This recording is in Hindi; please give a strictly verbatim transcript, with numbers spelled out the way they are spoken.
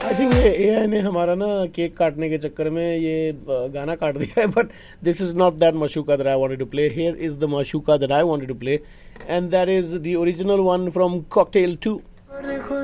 आई थिंक ये एआई ने हमारा ना केक काटने के चक्कर में ये गाना काट दिया है, but this is not that मशूका that I wanted to play. Here is the मशूका that I wanted to play, and that is the original one from cocktail to.